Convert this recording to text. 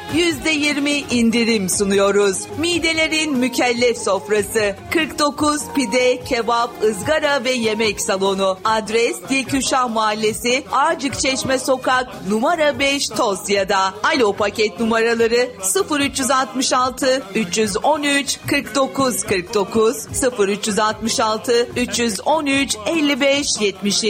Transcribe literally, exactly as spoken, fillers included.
yüzde yirmi indirim sunuyoruz. Midelerin mükellef sofrası. kırk dokuz Pide, Kebap, Izgara ve Yemek Salonu. Adres Dilküşah Mahallesi, Arcıkçeşme Sokak, numara beş, Tosya'da. Alo paket numaraları sıfır üç altı altı üç yüz on üç kırk dokuz kırk dokuz, sıfır üç altı altı üç yüz on üç elli beş yetmiş yedi.